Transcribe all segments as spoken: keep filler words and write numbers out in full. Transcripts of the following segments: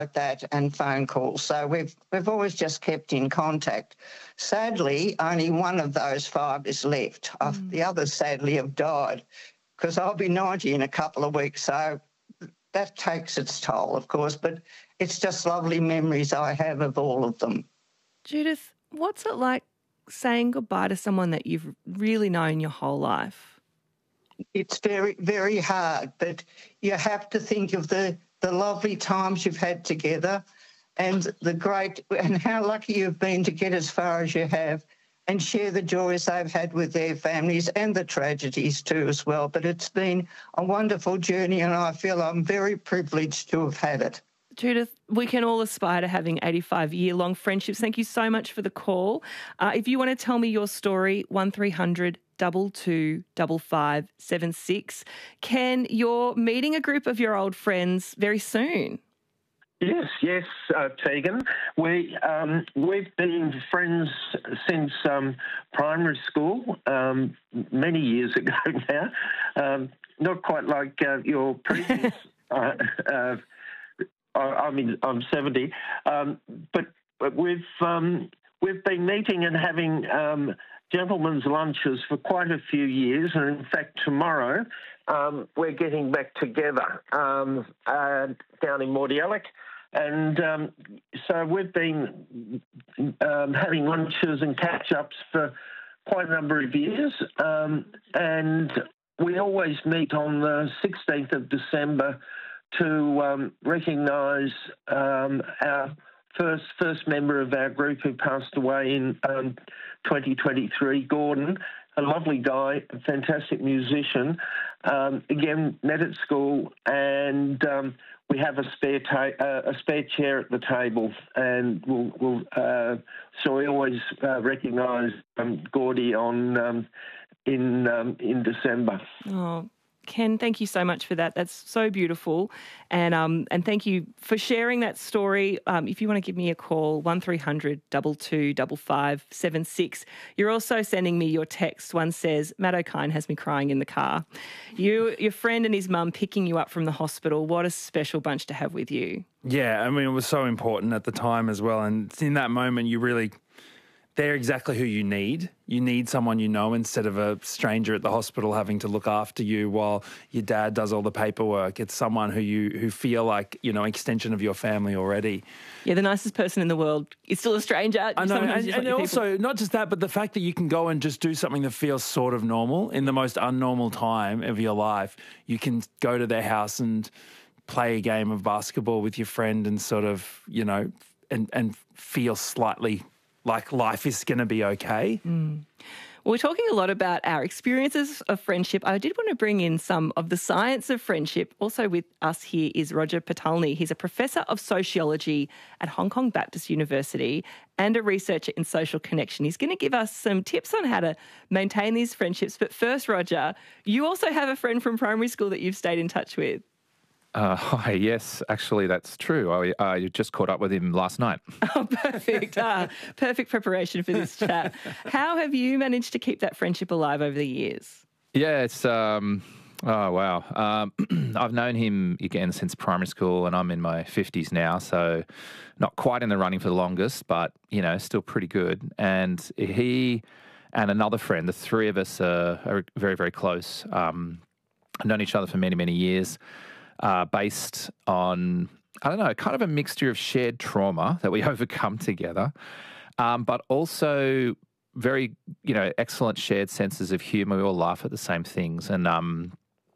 like that and phone calls. So we've we've always just kept in contact. Sadly, only one of those five is left. Uh, the others sadly have died because I'll be ninety in a couple of weeks. So that takes its toll, of course, but it's just lovely memories I have of all of them. Judith, what's it like saying goodbye to someone that you've really known your whole life? It's very, very hard, but you have to think of the, the lovely times you've had together and the great and how lucky you've been to get as far as you have and share the joys they've had with their families and the tragedies too as well. But it's been a wonderful journey and I feel I'm very privileged to have had it. Judith, we can all aspire to having eighty-five-year-long friendships. Thank you so much for the call. Uh, if you want to tell me your story, one three hundred two two five five seven six. Ken, you're meeting a group of your old friends very soon. Yes, yes, uh, Tegan. We, um, we've been friends since um, primary school, um, many years ago now. Um, not quite like uh, your previous... uh, uh, I mean, I'm seventy, um, but, but we've um, we've been meeting and having um, gentlemen's lunches for quite a few years, and in fact, tomorrow um, we're getting back together um, uh, down in Mordialloc, and um, so we've been um, having lunches and catch-ups for quite a number of years, um, and we always meet on the sixteenth of December to um, recognise um, our first first member of our group who passed away in um, twenty twenty-three, Gordon, a lovely guy, a fantastic musician. Um, again, met at school, and um, we have a spare ta- uh, a spare chair at the table, and we'll, we'll uh, so we always uh, recognise um, Gordy on um, in um, in December. Oh. Ken, thank you so much for that. That's so beautiful. And um, and thank you for sharing that story. Um, if you want to give me a call, one three hundred two two five five seven six. You're also sending me your text. One says, Matt O'Kine has me crying in the car. You, your friend and his mum picking you up from the hospital. What a special bunch to have with you. Yeah, I mean, it was so important at the time as well. And in that moment, you really... They're exactly who you need. You need someone you know instead of a stranger at the hospital having to look after you while your dad does all the paperwork. It's someone who you who feel like, you know, extension of your family already. Yeah, the nicest person in the world is still a stranger. I know, and, and also not just that, but the fact that you can go and just do something that feels sort of normal in the most unnormal time of your life. You can go to their house and play a game of basketball with your friend and sort of, you know, and, and feel slightly like life is going to be okay. Mm. Well, we're talking a lot about our experiences of friendship. I did want to bring in some of the science of friendship. Also with us here is Roger Patalny. He's a professor of sociology at Hong Kong Baptist University and a researcher in social connection. He's going to give us some tips on how to maintain these friendships. But first, Roger, you also have a friend from primary school that you've stayed in touch with. Uh, hi, yes, actually that's true. I uh, just caught up with him last night. Oh, perfect. ah, perfect preparation for this chat. How have you managed to keep that friendship alive over the years? Yeah, it's, um, oh, wow. Um, I've known him, again, since primary school, and I'm in my fifties now, so not quite in the running for the longest, but, you know, still pretty good. And he and another friend, the three of us are, are very, very close. Um, I've known each other for many, many years. Uh, based on, I don't know, kind of a mixture of shared trauma that we overcome together, um, but also very, you know, excellent shared senses of humour. We all laugh at the same things. And um,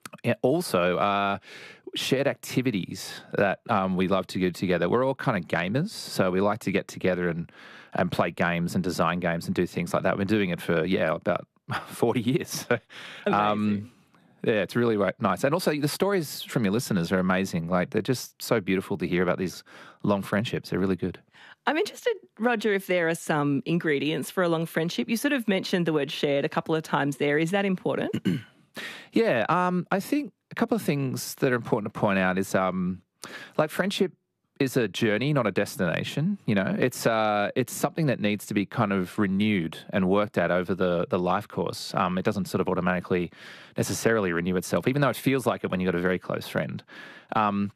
also uh, shared activities that um, we love to do together. We're all kind of gamers, so we like to get together and, and play games and design games and do things like that. We've been doing it for, yeah, about forty years. Amazing. Um, Yeah, it's really nice. And also the stories from your listeners are amazing. Like, they're just so beautiful to hear about these long friendships. They're really good. I'm interested, Roger, if there are some ingredients for a long friendship. You sort of mentioned the word shared a couple of times there. Is that important? yeah, um, I think a couple of things that are important to point out is, um, like, friendship is a journey, not a destination. You know, it's uh, it's something that needs to be kind of renewed and worked at over the the life course. Um, it doesn't sort of automatically necessarily renew itself, even though it feels like it when you've got a very close friend. Um,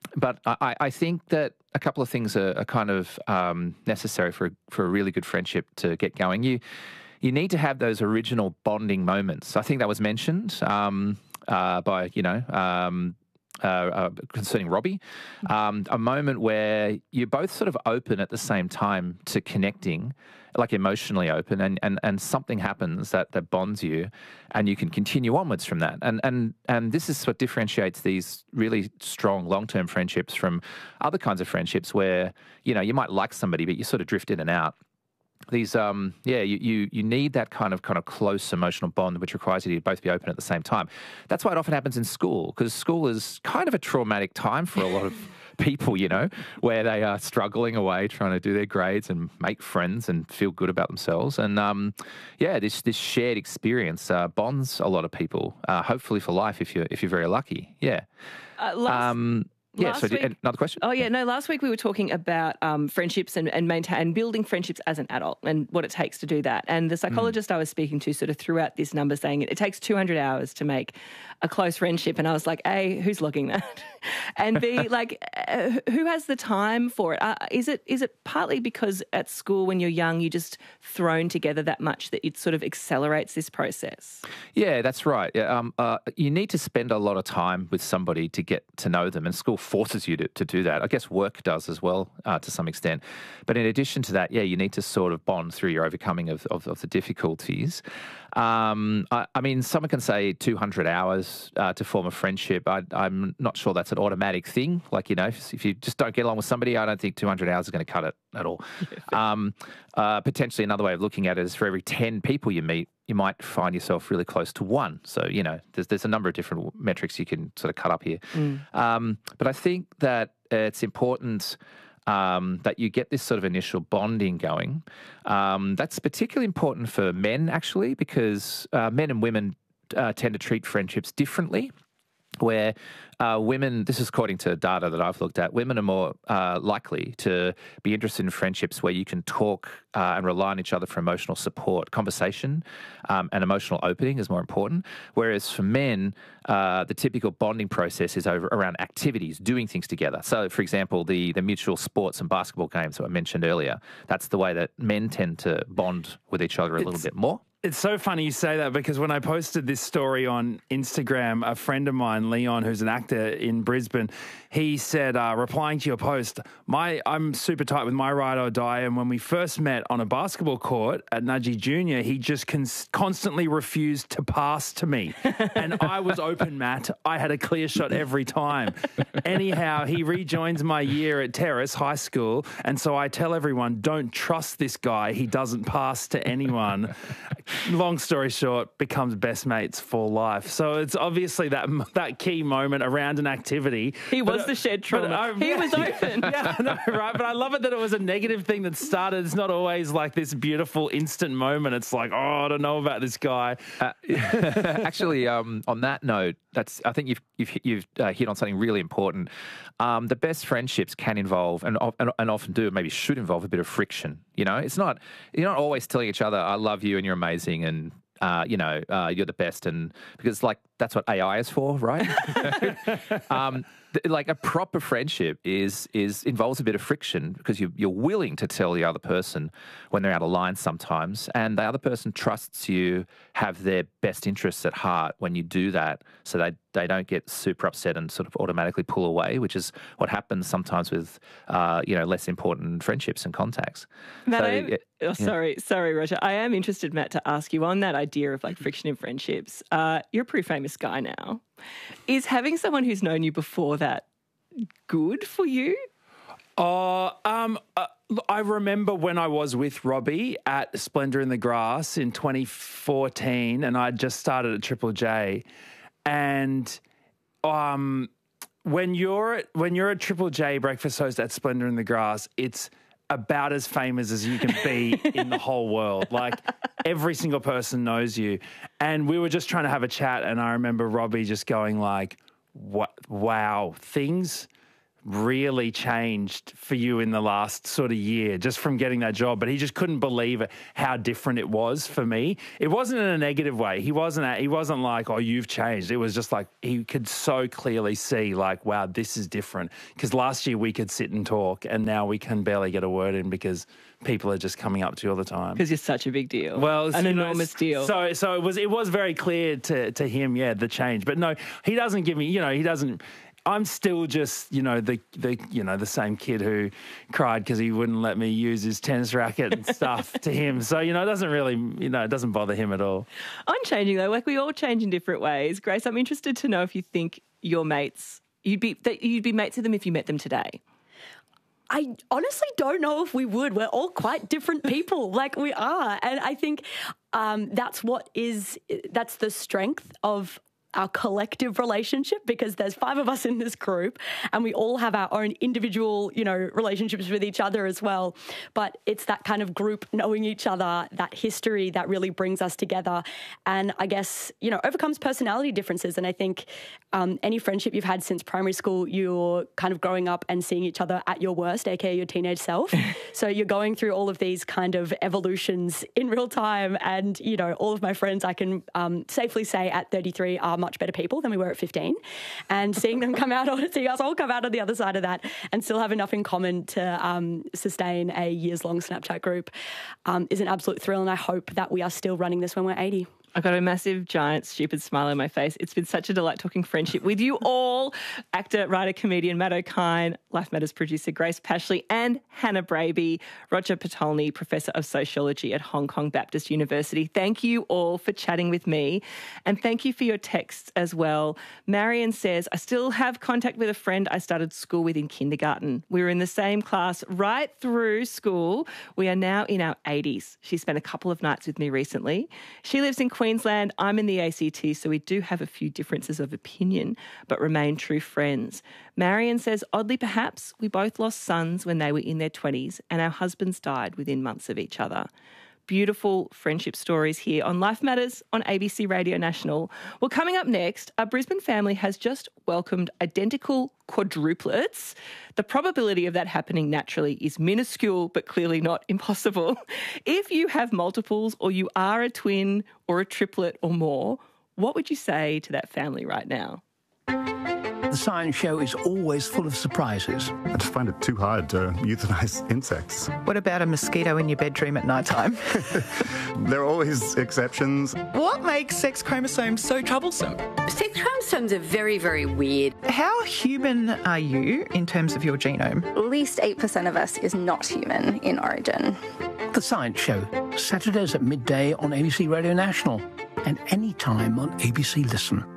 but I, I think that a couple of things are, are kind of um, necessary for for a really good friendship to get going. You you need to have those original bonding moments. I think that was mentioned um, uh, by you know. Um, Uh, uh, concerning Robbie, um, a moment where you're both sort of open at the same time to connecting, like emotionally open, and, and, and something happens that, that bonds you, and you can continue onwards from that. And and and this is what differentiates these really strong long-term friendships from other kinds of friendships where, you know, you might like somebody, but you sort of drift in and out. These, um, yeah, you, you you need that kind of kind of close emotional bond, which requires you to both be open at the same time. That's why it often happens in school, because school is kind of a traumatic time for a lot of people, you know, where they are struggling away, trying to do their grades and make friends and feel good about themselves. And um, yeah, this this shared experience uh, bonds a lot of people, uh, hopefully for life if you're if you're very lucky. Yeah. Uh, last- um, Yeah, Last so week, another question? Oh, yeah, no, last week we were talking about um, friendships and, and maintain building friendships as an adult and what it takes to do that. And the psychologist mm. I was speaking to sort of threw out this number saying it, it takes two hundred hours to make a close friendship. And I was like, A, who's logging that? And B, like, uh, who has the time for it? Uh, is it is it partly because at school when you're young, you're just thrown together that much that it sort of accelerates this process? Yeah, that's right. Yeah, um, uh, you need to spend a lot of time with somebody to get to know them, and school forces you to, to do that. I guess work does as well uh, to some extent. But in addition to that, yeah, you need to sort of bond through your overcoming of, of, of the difficulties. Um, I, I mean, someone can say two hundred hours uh, to form a friendship. I, I'm not sure that's an automatic thing. Like, you know, if, if you just don't get along with somebody, I don't think two hundred hours is going to cut it at all. Yeah, um, uh, potentially another way of looking at it is for every ten people you meet, you might find yourself really close to one. So, you know, there's there's a number of different metrics you can sort of cut up here. Mm. Um, but I think that it's important um, that you get this sort of initial bonding going. Um, that's particularly important for men, actually, because uh, men and women uh, tend to treat friendships differently. Where uh, women, this is according to data that I've looked at, women are more uh, likely to be interested in friendships where you can talk uh, and rely on each other for emotional support. Conversation um, and emotional opening is more important. Whereas for men, uh, the typical bonding process is over around activities, doing things together. So, for example, the, the mutual sports and basketball games that I mentioned earlier, that's the way that men tend to bond with each other a it's- little bit more. It's so funny you say that, because when I posted this story on Instagram, a friend of mine, Leon, who's an actor in Brisbane, he said, uh, replying to your post, "My I'm super tight with my ride or die, and when we first met on a basketball court at Nudgee Junior, he just cons- constantly refused to pass to me. And I was open, Matt. I had a clear shot every time. Anyhow, he rejoins my year at Terrace High School, and so I tell everyone, don't trust this guy. He doesn't pass to anyone." Long story short, becomes best mates for life. So it's obviously that that key moment around an activity. He was but, the shed trauma. But, uh, he yeah, was open. Yeah, I know, right? But I love it that it was a negative thing that started. It's not always like this beautiful instant moment. It's like, oh, I don't know about this guy. Uh, actually, um, on that note, that's I think you've you've, you've uh, hit on something really important. Um, the best friendships can involve, and, and and often do, maybe should involve a bit of friction. You know, it's not you're not always telling each other, "I love you" and "you're amazing" and uh, you know uh, "you're the best," and because like that's what A I is for, right? um, th- like a proper friendship is is involves a bit of friction because you, you're willing to tell the other person when they're out of line sometimes, and the other person trusts you have their best interests at heart when you do that, so they they don't get super upset and sort of automatically pull away, which is what happens sometimes with uh, you know less important friendships and contacts. Matt, so, I am, yeah, oh, sorry, sorry, Roger. I am interested, Matt, to ask you on that idea of like friction in friendships. Uh, you're a pretty famous guy now. Is having someone who's known you before that good for you? Oh, um, uh, I remember when I was with Robbie at Splendour in the Grass in twenty fourteen, and I just started at Triple J, and um, when you're when you're a Triple J breakfast host at Splendour in the Grass, it's about as famous as you can be in the whole world. Like every single person knows you. And we were just trying to have a chat, and I remember Robbie just going like, "What? Wow, things really changed for you in the last sort of year just from getting that job, but he just couldn't believe it, how different it was for me. It wasn't in a negative way. He wasn't he wasn't like, oh, you've changed. It was just like he could so clearly see like, wow, this is different. Because last year we could sit and talk and now we can barely get a word in because people are just coming up to you all the time. Because you're such a big deal. Well, an you know, enormous deal. So so it was it was very clear to, to him, yeah, the change. But no, he doesn't give me, you know, he doesn't... I'm still just, you know, the the you know the same kid who cried because he wouldn't let me use his tennis racket and stuff to him. So, you know, it doesn't really, you know, it doesn't bother him at all. I'm changing though. Like we all change in different ways. Grace, I'm interested to know if you think your mates, you'd be that you'd be mates with them if you met them today. I honestly don't know if we would. We're all quite different people, like we are. And I think um, that's what is, that's the strength of our collective relationship, because there's five of us in this group and we all have our own individual, you know, relationships with each other as well. But it's that kind of group knowing each other, that history that really brings us together and I guess, you know, overcomes personality differences. And I think um, any friendship you've had since primary school, you're kind of growing up and seeing each other at your worst, aka your teenage self. So you're going through all of these kind of evolutions in real time. And, you know, all of my friends I can um, safely say at thirty-three are much better people than we were at fifteen, and seeing them come out, on, seeing us all come out on the other side of that and still have enough in common to um, sustain a years-long Snapchat group um, is an absolute thrill, and I hope that we are still running this when we're eighty. I've got a massive, giant, stupid smile on my face. It's been such a delight talking friendship with you all. Actor, writer, comedian Matt O'Kine, Life Matters producer Grace Pashley and Hannah Braby, Roger Patolny, Professor of Sociology at Hong Kong Baptist University. Thank you all for chatting with me, and thank you for your texts as well. Marion says, I still have contact with a friend I started school with in kindergarten. We were in the same class right through school. We are now in our eighties. She spent a couple of nights with me recently. She lives in Queensland. Queensland, I'm in the A C T, so we do have a few differences of opinion, but remain true friends. Marion says, oddly perhaps, we both lost sons when they were in their twenties and our husbands died within months of each other. Beautiful friendship stories here on Life Matters on A B C Radio National. Well, coming up next, a Brisbane family has just welcomed identical quadruplets. The probability of that happening naturally is minuscule, but clearly not impossible. If you have multiples or you are a twin or a triplet or more, what would you say to that family right now? The Science Show is always full of surprises. I just find it too hard to euthanize insects. What about a mosquito in your bedroom at night time? There are always exceptions. What makes sex chromosomes so troublesome? Sex chromosomes are very, very weird. How human are you in terms of your genome? At least eight percent of us is not human in origin. The Science Show, Saturdays at midday on A B C Radio National and anytime on A B C Listen.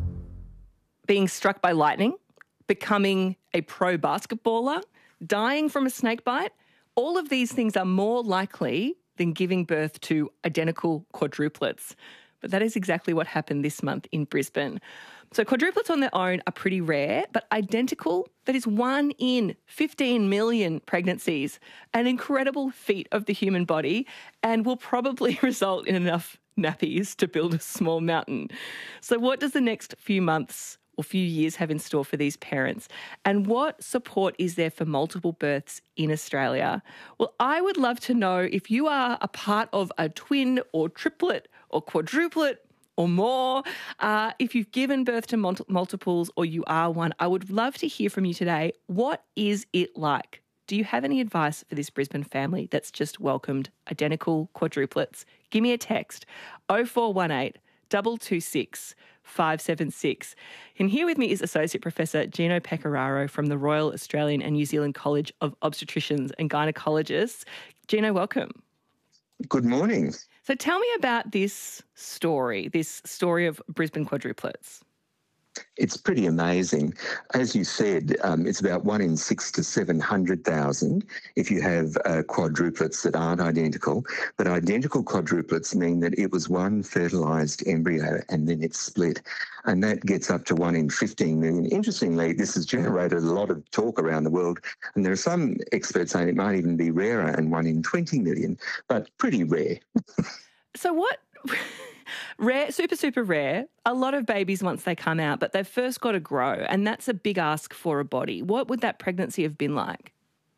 Being struck by lightning, becoming a pro basketballer, dying from a snake bite, all of these things are more likely than giving birth to identical quadruplets. But that is exactly what happened this month in Brisbane. So quadruplets on their own are pretty rare, but identical, that is one in fifteen million pregnancies, an incredible feat of the human body, and will probably result in enough nappies to build a small mountain. So what does the next few months or few years have in store for these parents? And what support is there for multiple births in Australia? Well, I would love to know if you are a part of a twin or triplet or quadruplet or more. Uh, if you've given birth to mul- multiples or you are one, I would love to hear from you today. What is it like? Do you have any advice for this Brisbane family that's just welcomed identical quadruplets? Give me a text, oh four one eight, two two six, five seven six. And here with me is Associate Professor Gino Pecoraro from the Royal Australian and New Zealand College of Obstetricians and Gynecologists. Gino, welcome. Good morning. So tell me about this story, this story of Brisbane quadruplets. It's pretty amazing. As you said, um, it's about one in six to seven hundred thousand if you have uh, quadruplets that aren't identical. But identical quadruplets mean that it was one fertilised embryo and then it split, and that gets up to one in fifteen million. Interestingly, this has generated a lot of talk around the world, and there are some experts saying it might even be rarer and one in twenty million, but pretty rare. So what? Rare, super, super rare. A lot of babies, once they come out, but they've first got to grow, and that's a big ask for a body. What would that pregnancy have been like?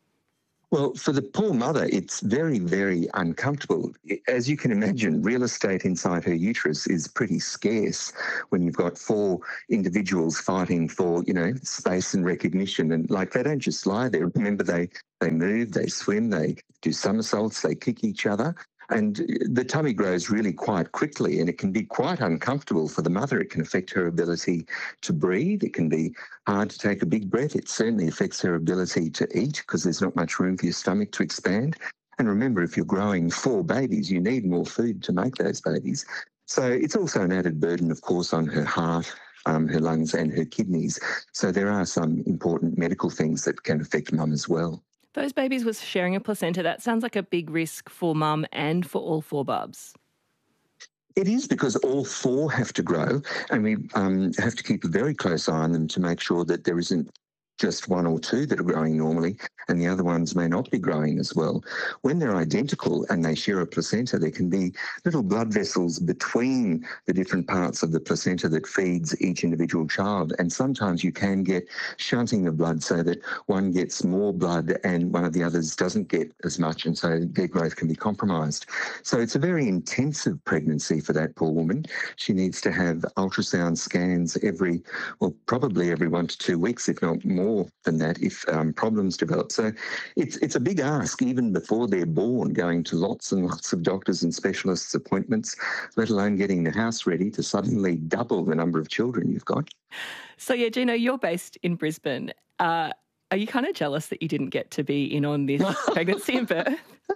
Well, for the poor mother, it's very, very uncomfortable. As you can imagine, real estate inside her uterus is pretty scarce when you've got four individuals fighting for, you know, space and recognition. And, like, they don't just lie there. Remember, they, they move, they swim, they do somersaults, they kick each other. And the tummy grows really quite quickly, and it can be quite uncomfortable for the mother. It can affect her ability to breathe. It can be hard to take a big breath. It certainly affects her ability to eat because there's not much room for your stomach to expand. And remember, if you're growing four babies, you need more food to make those babies. So it's also an added burden, of course, on her heart, um, her lungs and her kidneys. So there are some important medical things that can affect mum as well. Those babies was sharing a placenta. That sounds like a big risk for mum and for all four bubs. It is, because all four have to grow, and we um, have to keep a very close eye on them to make sure that there isn't just one or two that are growing normally and the other ones may not be growing as well. When they're identical and they share a placenta, there can be little blood vessels between the different parts of the placenta that feeds each individual child. And sometimes you can get shunting of blood so that one gets more blood and one of the others doesn't get as much, and so their growth can be compromised. So it's a very intensive pregnancy for that poor woman. She needs to have ultrasound scans every, well, probably every one to two weeks, if not more than that, if um, problems develop. So it's it's a big ask even before they're born, going to lots and lots of doctors and specialists' appointments, let alone getting the house ready to suddenly double the number of children you've got. So, yeah, Gino, you're based in Brisbane. Uh, are you kind of jealous that you didn't get to be in on this pregnancy and birth?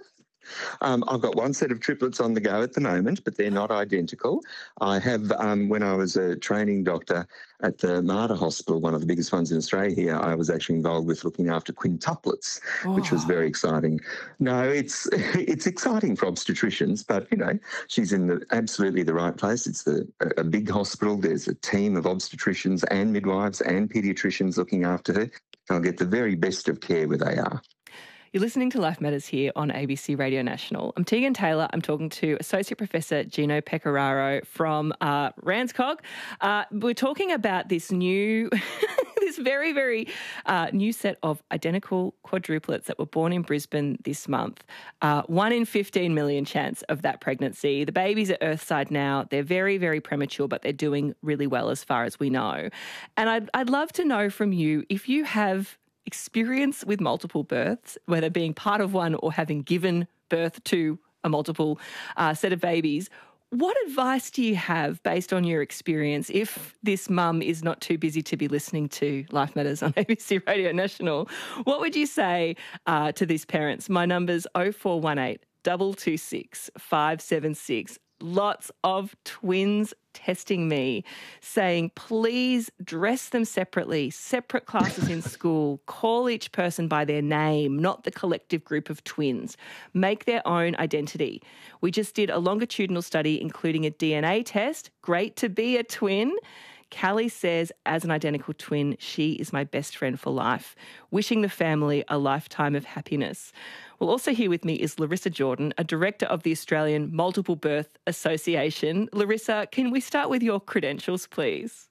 Um, I've got one set of triplets on the go at the moment, but they're not identical. I have, um, when I was a training doctor at the Mater Hospital, one of the biggest ones in Australia here, I was actually involved with looking after quintuplets, oh. which was very exciting. No, it's it's exciting for obstetricians, but, you know, she's in the absolutely the right place. It's the, a big hospital. There's a team of obstetricians and midwives and paediatricians looking after her. They'll get the very best of care where they are. You're listening to Life Matters here on A B C Radio National. I'm Tegan Taylor. I'm talking to Associate Professor Gino Pecoraro from uh, RANZCOG. Uh, we're talking about this new, this very, very uh, new set of identical quadruplets that were born in Brisbane this month. Uh, one in fifteen million chance of that pregnancy. The babies are earthside now. They're very, very premature, but they're doing really well as far as we know. And I'd, I'd love to know from you if you have experience with multiple births, whether being part of one or having given birth to a multiple uh, set of babies. What advice do you have based on your experience if this mum is not too busy to be listening to Life Matters on A B C Radio National? What would you say uh, to these parents? My number's oh four one eight, two two six, five seven six. Lots of twins testing me, saying, please dress them separately, separate classes in school, call each person by their name, not the collective group of twins. Make their own identity. We just did a longitudinal study, including a D N A test. Great to be a twin. Callie says, as an identical twin, she is my best friend for life. Wishing the family a lifetime of happiness. Well, also here with me is Larissa Jordan, a director of the Australian Multiple Birth Association. Larissa, can we start with your credentials, please?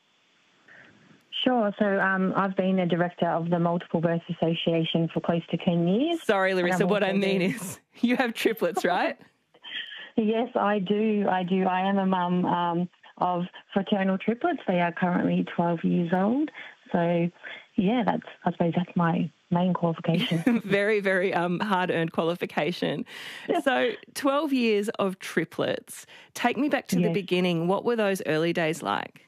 Sure. So um, I've been a director of the Multiple Birth Association for close to ten years. Sorry, Larissa, what I mean been... is you have triplets, right? Yes, I do. I do. I am a mum um, of fraternal triplets. They are currently twelve years old. So, yeah, that's I suppose that's my main qualification. very, very um, hard-earned qualification. So twelve years of triplets. Take me back to yes. the beginning. What were those early days like?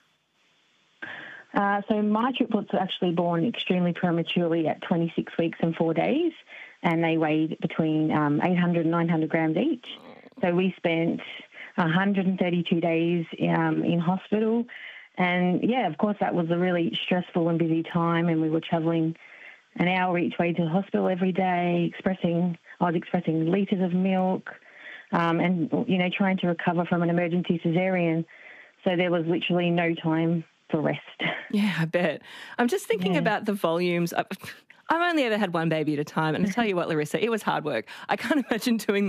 Uh, so my triplets were actually born extremely prematurely at twenty-six weeks and four days, and they weighed between um, eight hundred and nine hundred grams each. So we spent one hundred thirty-two days um, in hospital. And, yeah, of course, that was a really stressful and busy time, and we were travelling an hour each way to the hospital every day, expressing, I was expressing litres of milk um, and, you know, trying to recover from an emergency caesarean. So there was literally no time for rest. Yeah, I bet. I'm just thinking yeah. about the volumes. I've only ever had one baby at a time, and I tell you what, Larissa, it was hard work. I can't imagine doing that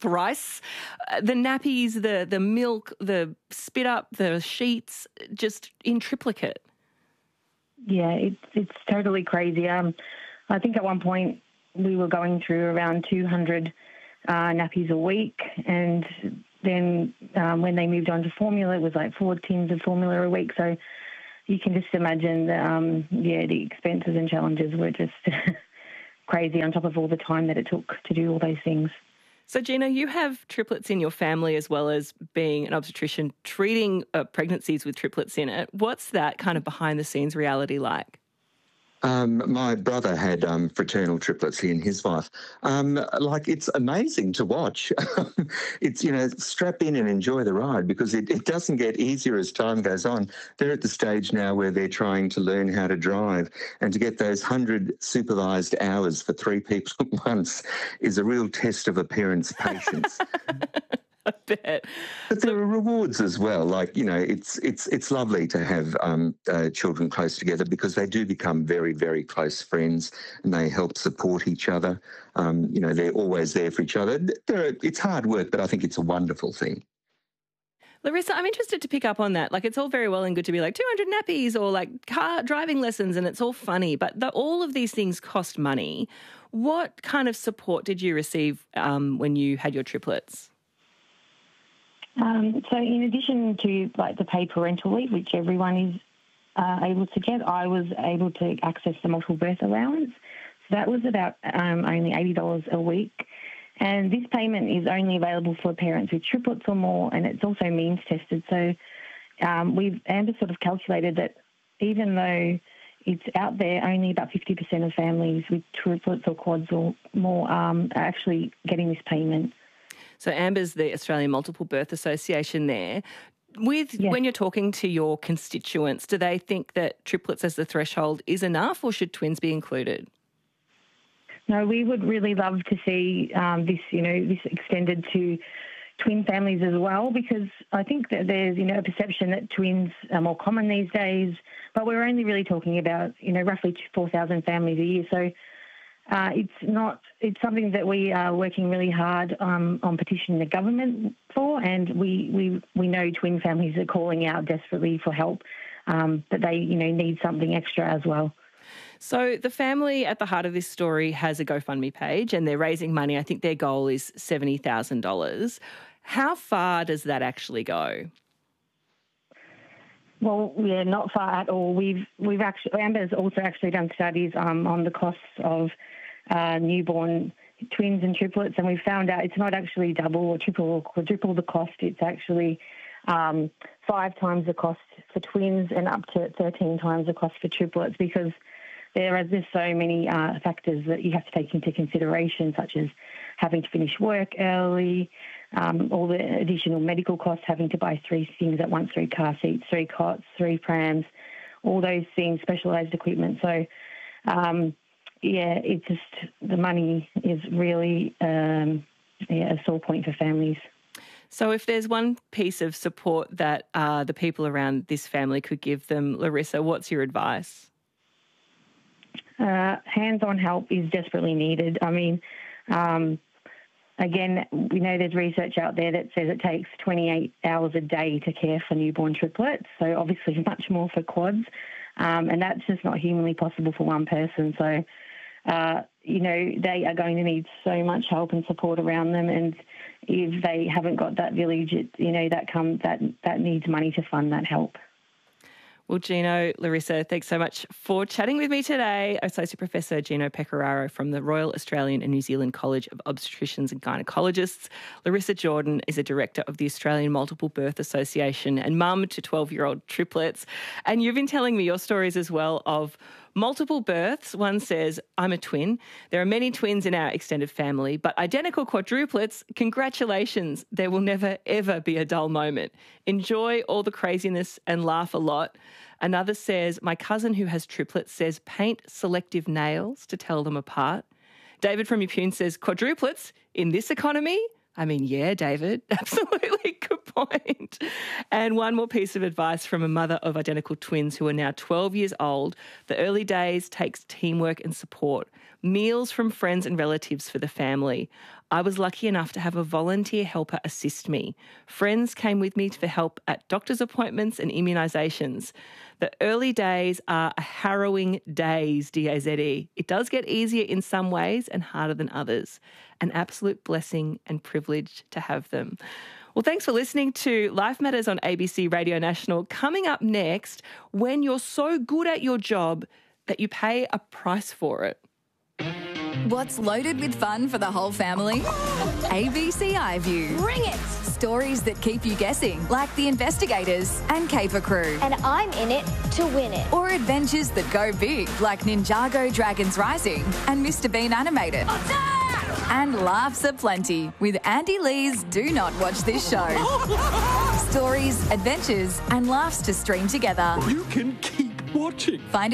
thrice. Uh, the nappies, the the milk, the spit up, the sheets, just in triplicate. Yeah, it's it's totally crazy. Um, I think at one point we were going through around two hundred uh, nappies a week, and then um, when they moved on to formula, it was like four tins of formula a week. So you can just imagine, the, um, yeah, the expenses and challenges were just crazy on top of all the time that it took to do all those things. So, Gina, you have triplets in your family as well as being an obstetrician, treating uh, pregnancies with triplets in it. What's that kind of behind-the-scenes reality like? Um, my brother had um, fraternal triplets, he and his wife. Um, like, it's amazing to watch. It's, you know, strap in and enjoy the ride, because it, it doesn't get easier as time goes on. They're at the stage now where they're trying to learn how to drive, and to get those one hundred supervised hours for three people at once is a real test of a parent's patience. I bet. But there are rewards as well. Like, you know, it's it's it's lovely to have um, uh, children close together, because they do become very, very close friends, and they help support each other. Um, you know, they're always there for each other. They're, it's hard work, but I think it's a wonderful thing. Larissa, I'm interested to pick up on that. Like, it's all very well and good to be like two hundred nappies or like car driving lessons, and it's all funny, but the, all of these things cost money. What kind of support did you receive um, when you had your triplets? Um, so in addition to like the paid parental leave, which everyone is uh, able to get, I was able to access the multiple birth allowance. So that was about um, only eighty dollars a week. And this payment is only available for parents with triplets or more, and it's also means tested. So um, we've Amber sort of calculated that even though it's out there, only about fifty percent of families with triplets or quads or more um, are actually getting this payment. So Amber's the Australian Multiple Birth Association there. With yes. When you're talking to your constituents, do they think that triplets as the threshold is enough, or should twins be included? No, we would really love to see um, this, you know, this extended to twin families as well, because I think that there's, you know, a perception that twins are more common these days, but we're only really talking about, you know, roughly four thousand families a year. So Uh, it's not. It's something that we are working really hard um, on petitioning the government for, and we, we we know twin families are calling out desperately for help, um, but they you know need something extra as well. So the family at the heart of this story has a GoFundMe page, and they're raising money. I think their goal is seventy thousand dollars. How far does that actually go? Well, yeah, not far at all. We've we've actually Amber's also actually done studies um, on the costs of uh, newborn twins and triplets, and we found out it's not actually double or triple or quadruple the cost. It's actually um, five times the cost for twins and up to thirteen times the cost for triplets, because there are just so many uh, factors that you have to take into consideration, such as having to finish work early, um, all the additional medical costs, having to buy three things at once, three car seats, three cots, three prams, all those things, specialised equipment. So, um, yeah, it's just the money is really um, yeah, a sore point for families. So if there's one piece of support that uh, the people around this family could give them, Larissa, what's your advice? Uh, hands-on help is desperately needed. I mean, um, again, we know there's research out there that says it takes twenty-eight hours a day to care for newborn triplets, so obviously much more for quads, um, and that's just not humanly possible for one person. So, uh, you know, they are going to need so much help and support around them, and if they haven't got that village, it, you know, that come that that needs money to fund that help. Well, Gino, Larissa, thanks so much for chatting with me today. Associate Professor Gino Pecoraro from the Royal Australian and New Zealand College of Obstetricians and Gynaecologists. Larissa Jordan is a director of the Australian Multiple Birth Association and mum to twelve-year-old triplets. And you've been telling me your stories as well of multiple births. One says, I'm a twin. There are many twins in our extended family, but identical quadruplets, congratulations. There will never, ever be a dull moment. Enjoy all the craziness and laugh a lot. Another says, my cousin who has triplets says paint selective nails to tell them apart. David from Yeppoon says, quadruplets in this economy? I mean, yeah, David, absolutely. Good point. And one more piece of advice from a mother of identical twins who are now twelve years old. The early days takes teamwork and support. Meals from friends and relatives for the family. I was lucky enough to have a volunteer helper assist me. Friends came with me for help at doctor's appointments and immunisations. The early days are a harrowing days, D A Z E. It does get easier in some ways and harder than others. An absolute blessing and privilege to have them. Well, thanks for listening to Life Matters on A B C Radio National. Coming up next, when you're so good at your job that you pay a price for it. What's loaded with fun for the whole family? A B C iView. Bring it! Stories that keep you guessing, like The Investigators and Caper Crew. And I'm in it to win it. Or adventures that go big, like Ninjago Dragons Rising and Mister Bean Animated. And laughs aplenty with Andy Lee's Do Not Watch This Show. Stories, adventures and laughs to stream together. You can keep watching. Find